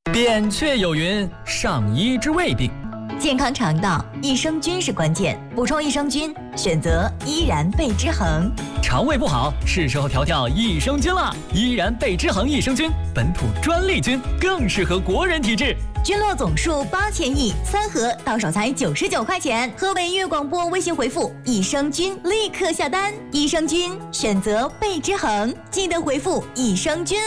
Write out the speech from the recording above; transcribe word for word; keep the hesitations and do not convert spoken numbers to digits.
扁鹊有云：“上医治未病。” 健康肠道，益生菌是关键。补充益生菌，选择依然贝之恒。 肠胃不好，是时候调调益生菌了。依然贝之恒益生菌，本土专利菌，更适合国人体质。 菌落总数八千亿，三盒到手才九十九块钱。河北粤广播微信回复“益生菌”，立刻下单。益生菌选择贝之恒，记得回复“益生菌”